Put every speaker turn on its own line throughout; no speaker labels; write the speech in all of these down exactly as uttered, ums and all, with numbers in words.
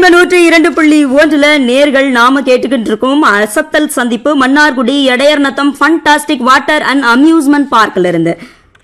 Rainbow நூற்றி இரண்டு புள்ளி ஒன்றுல நேர்கள் நாம கேட்டுக்கிட்டு இருக்கோம். அசத்தல் சந்திப்பு Mannargudi எடையர்நத்தம் fantastic water and amusement பார்க்ல இருந்து.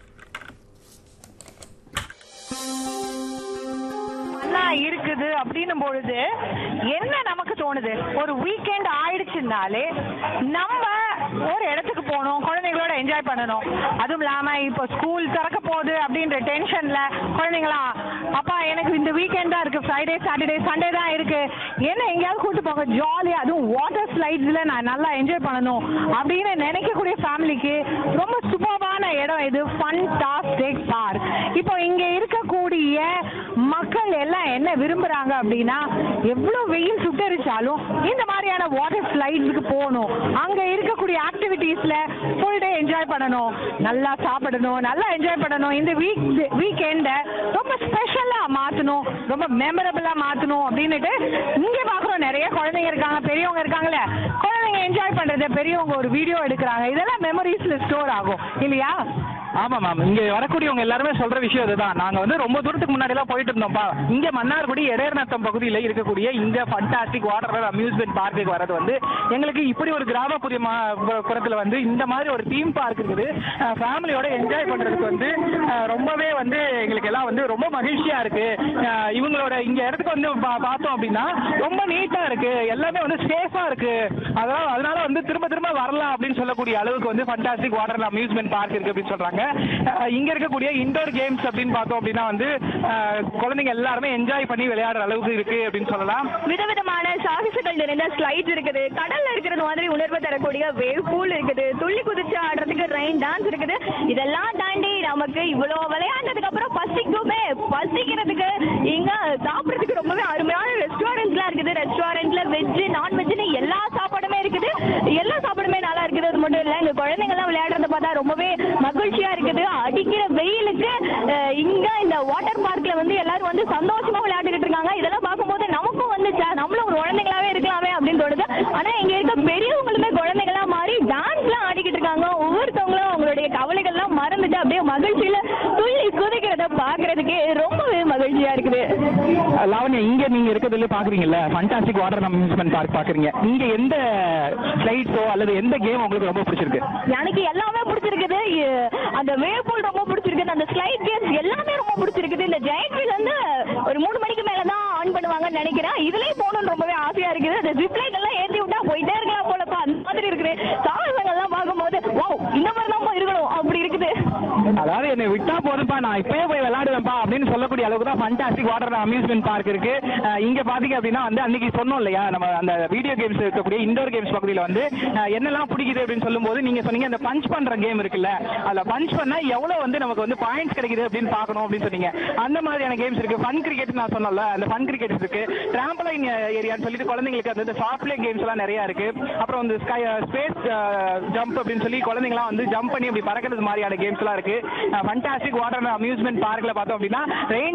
இருக்குது அப்படின்னும் பொழுது என்ன நமக்கு தோணுது, ஒரு வீக்கெண்ட் ஆயிடுச்சுனாலே நம்ம ஒரு இடத்துக்கு போகணும், குழந்தைங்களோட என்ஜாய் பண்ணணும். அதுவும் இல்லாம இப்போ ஸ்கூல் திறக்க போகுது அப்படின்ற டென்ஷன்ல குழந்தைங்களா அப்பா எனக்கு இந்த வீக்கெண்ட் தான் இருக்கு, ஃப்ரைடே சாட்டர்டே சண்டே தான் இருக்கு, என்ன எங்கேயாவது கூட்டு போங்க ஜாலியா, அதுவும் வாட்டர் ஸ்லைட்ஸ்ல நான் நல்லா என்ஜாய் பண்ணணும் அப்படின்னு நினைக்கக்கூடிய ஃபேமிலிக்கு ரொம்ப சூப்பரான இடம் இது ஃபண்டாஸ்டிக் பார்க். இப்போ இங்க இருக்கக்கூடிய மக்கள் எல்லாம் என்ன விரும்புறாங்க அப்படின்னா, எவ்வளவு வெயில் சுட்டரிச்சாலும் இந்த மாதிரியான வாட்டர் ஸ்லைட்ஸுக்கு போகணும், அங்க இருக்கக்கூடிய ஆக்டிவிட்டீஸ்ல ஃபுல் டே என்ஜாய் பண்ணணும், நல்லா சாப்பிடணும், நல்லா என்ஜாய் பண்ணணும், இந்த வீக் வீக்கெண்ட ரொம்ப ஸ்பெஷலா மாத்தணும், ரொம்ப மெமரபிளா மாத்தணும் அப்படின்னுட்டு இங்க பாக்குறோம். நிறைய குழந்தைங்க இருக்காங்க, பெரியவங்க இருக்காங்கல்ல, குழந்தைங்க என்ஜாய் பண்றத பெரியவங்க ஒரு வீடியோ எடுக்கிறாங்க, இதெல்லாம் மெமரிஸ்ல ஸ்டோர் ஆகும் இல்லையா?
ஆமா மேம், இங்க வரக்கூடியவங்க எல்லாருமே சொல்ற விஷயம் இதுதான். நாங்க வந்து ரொம்ப தூரத்துக்கு முன்னாடி எல்லாம் போயிட்டு இருந்தோம்ப்பா, இங்க மன்னார்குடி எடையர்நத்தம் பகுதியில் இருக்கக்கூடிய இந்த ஃபண்டாஸ்டிக் வாட்டர் அம்யூஸ்மெண்ட் பார்க்குக்கு வரது வந்து எங்களுக்கு இப்படி ஒரு கிராமப்புற புறத்துல வந்து இந்த மாதிரி ஒரு தீம் பார்க் இருக்குது, ஃபேமிலியோட என்ஜாய் பண்றதுக்கு வந்து ரொம்பவே வந்து எங்களுக்கு எல்லாம் வந்து ரொம்ப மகிழ்ச்சியா இருக்கு. இவங்களோட இங்க இடத்துக்கு வந்து பார்த்தோம் அப்படின்னா ரொம்ப நீட்டா இருக்கு, எல்லாமே வந்து சேஃபா இருக்கு, அதனால அதனால வந்து திரும்ப திரும்ப வரலாம் அப்படின்னு சொல்லக்கூடிய அளவுக்கு வந்து ஃபண்டாஸ்டிக் வாட்டர் அம்யூஸ்மெண்ட் பார்க் இருக்கு அப்படின்னு சொல்றாங்க. இங்க இருக்கக்கூடிய இன்டோர் கேம்ஸ் அப்படின்னு பார்த்தோம் அப்படின்னா வந்து குழந்தைங்க எல்லாருமே என்ஜாய் பண்ணி விளையாடுற அளவுக்கு இருக்கு அப்படின்னு சொல்லலாம்.
விதவிதமான சாகசங்கள் நிறைந்த ஸ்லைட்ஸ் இருக்குது, கடல்ல இருக்கிறது மாதிரி உணர்வு தரக்கூடிய வேவ் பூல் இருக்குது, துள்ளி குதிச்சு ஆடுறதுக்கு ரெயின் டான்ஸ் இருக்குது. இதெல்லாம் தாண்டி நமக்கு இவ்வளவு விளையாண்டதுக்கு அப்புறம் பசிக்குமே, பசிக்கிறதுக்கு இங்க சாப்பிடுறதுக்கு ரொம்பவே அருமையான ரெஸ்டாரண்ட்ஸ்லாம் இருக்குது. ரெஸ்டாரண்ட்ல வெஜ் நான்வெஜ்னு எல்லா சாப்பாடுமே இருக்குது, எல்லா சாப்பாடுமே நல்லா இருக்குது. அது மட்டும் இல்ல, இங்க குழந்தைங்க எல்லாம் விளையாடுறத பார்த்தா ரொம்பவே மகிழ்ச்சியா இருக்குது. அடிக்கிற வெயிலுக்கு இங்க இந்த வாட்டர் பார்க்ல வந்து எல்லாரும் வந்து சந்தோஷமா விளையாண்டுகிட்டு இருக்காங்க. இதெல்லாம் பார்க்கும்போது நமக்கும் வந்து நம்மளும் ஒரு குழந்தைங்களாவே இருக்கலாமே அப்படின்னு தோணுது. ஆனா இங்க இருக்க பெரியவங்களுமே குழந்தைங்களா மாறி டான்ஸ் எல்லாம் ஆடிக்கிட்டு இருக்காங்க. ஒவ்வொருத்தவங்களும் அவங்களுடைய கவலைகள் எல்லாம் மறந்துட்டு அப்படியே மகிழ்ச்சியில துள்ளி குதிக்கிறத பாக்குறதுக்கு ரொம்பவே மகிழ்ச்சியா இருக்குது.
லாவண்யா, இங்க நீங்க இருக்கிறதுல பாக்குறீங்கல்ல ஃபண்டாஸ்டிக் வாட்டர் அம்யூஸ்மெண்ட் பார்க் பாக்குறீங்க, இங்க எந்த ஸ்லைட்ஸோ அல்லது எந்த கேம் உங்களுக்கு ரொம்ப பிடிச்சிருக்கு?
எனக்கு எல்லாமே பிடிச்சிருக்குது. அந்த வேவ் பூல் ரொம்ப பிடிச்சிருக்குது, அந்த ஸ்லைட் கேம்ஸ் எல்லாமே ரொம்ப பிடிச்சிருக்குது. இந்த ஜெயண்ட் வீல் வந்து ஒரு மூணு மணிக்கு மேலதான் ஆன் பண்ணுவாங்கன்னு நினைக்கிறேன். இதுலயும் போகணும்னு ரொம்பவே ஆசையா இருக்குது. அந்த ஜிப்லைட் எல்லாம் ஏற்றி விட்டா போயிட்டே இருக்கலாம் போலப்பா, அந்த மாதிரி இருக்குது. சாகசங்கள் எல்லாம் பார்க்கும்போது வாவ், இந்த மாதிரி தான் இருக்கணும் அப்படி இருக்குது.
அதாவது என்னை விட்டா போதுப்பா, நான் இப்பயே போய் விளையாடுவேன்ப்பா அப்படின்னு சொல்லக்கூடிய அளவுக்கு தான் ஃபண்டாஸ்டிக் வாட்டர் அம்யூஸ்மெண்ட் பார்க் இருக்கு. இங்க பாத்தீங்க அப்படின்னா வந்து அன்னைக்கு சொன்னோம் இல்லையா, நம்ம அந்த வீடியோ கேம்ஸ் இருக்கக்கூடிய இண்டோர் கேம்ஸ் பகுதியில் வந்து என்னெல்லாம் பிடிக்குது அப்படின்னு சொல்லும் போது நீங்க சொன்னீங்க அந்த பஞ்ச் பண்ற கேம் இருக்குல்ல, அதுல பஞ்ச் பண்ணா எவ்வளவு வந்து நமக்கு வந்து பாயிண்ட்ஸ் கிடைக்குது அப்படின்னு பார்க்கணும் அப்படின்னு சொன்னீங்க. அந்த மாதிரியான கேம்ஸ் இருக்கு. ஃபன் கிரிக்கெட் நான் சொன்னல, அந்த ஃபன் கிரிக்கெட் இருக்கு. டிராம்பலைன் ஏரியான்னு சொல்லிட்டு குழந்தைங்களுக்கு அந்த சாஃப்ட் பிளே கேம்ஸ் எல்லாம் நிறைய இருக்கு. அப்புறம் வந்து ஸ்கை ஸ்பேஸ் ஜம்ப் அப்படின்னு சொல்லி குழந்தைங்களாம் வந்து ஜம்ப் பண்ணி அப்படி பறக்கிறது மாதிரியான கேம்ஸ் எல்லாம் இருக்கு. ஃபண்டாஸ்டிக் வாட்டர் அம்யூஸ்மெண்ட் பார்க்ல பார்த்தோம் அப்படின்னா ரெயின்